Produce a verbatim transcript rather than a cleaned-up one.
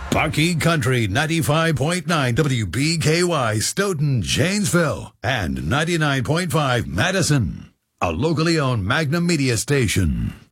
Bucky Country ninety-five point nine W B K Y Stoughton, Janesville, and ninety-nine point five Madison, a locally owned Magnum Media station.